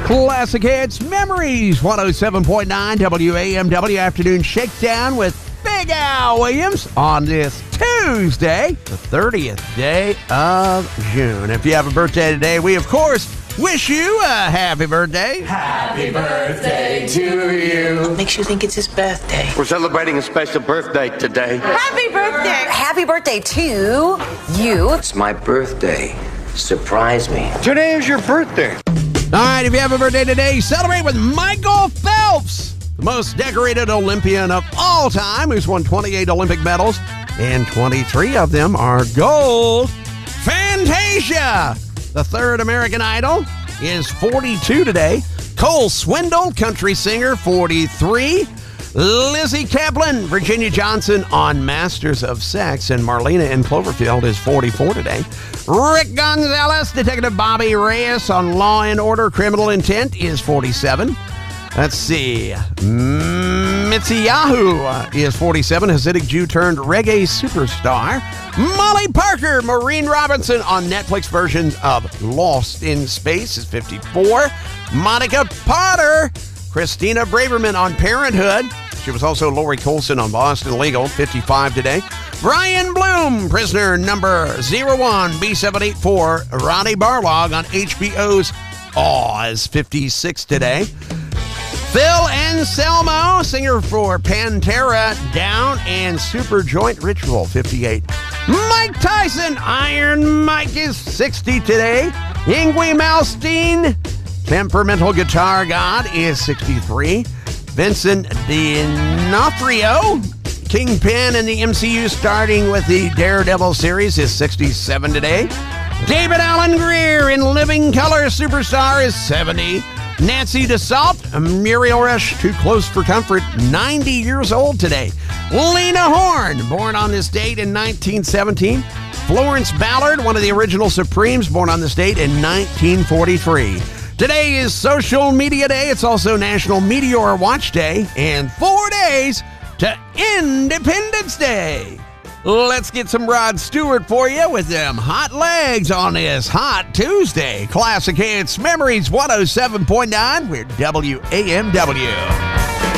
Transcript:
Classic Hits Memories, 107.9 WAMW Afternoon Shakedown with Big Al Williams on this Tuesday, the 30th day of June. If you have a birthday today, we, of course, wish you a happy birthday. Happy birthday to you. What makes you think it's his birthday? We're celebrating a special birthday today. Happy birthday. Happy birthday to you. It's my birthday. Surprise me. Today is your birthday. All right, if you have a birthday today, celebrate with Michael Phelps, the most decorated Olympian of all time, who's won 28 Olympic medals, and 23 of them are gold. Fantasia, the third American Idol, is 42 today. Cole Swindle, country singer, 43. Lizzie Kaplan, Virginia Johnson on Masters of Sex, and Marlena in Cloverfield is 44 today. Rick Gonzalez, Detective Bobby Reyes on Law and Order Criminal Intent is 47. Let's see. Mitzi Yahoo is 47. Hasidic Jew turned reggae superstar. Molly Parker, Maureen Robinson on Netflix versions of Lost in Space is 54. Monica Potter, Christina Braverman on Parenthood. She was also Lori Colson on Boston Legal, 55 today. Brian Bloom, prisoner number 01B784, Ronnie Barlog on HBO's Oz, 56 today. Phil Anselmo, singer for Pantera, Down, and Superjoint Ritual, 58. Mike Tyson, Iron Mike is 60 today. Yngwie Malmsteen, Temperamental Guitar God, is 63. Vincent D'Onofrio, Kingpin in the MCU, starting with the Daredevil series, is 67 today. David Alan Grier in Living Color Superstar is 70. Nancy DeSalt, Muriel Rush, Too Close for Comfort, 90 years old today. Lena Horne, born on this date in 1917. Florence Ballard, one of the original Supremes, born on this date in 1943. Today is Social Media Day. It's also National Meteor Watch Day, and 4 days to Independence Day. Let's get some Rod Stewart for you with them hot legs on this hot Tuesday. Classic Hits Memories 107.9. We're WAMW.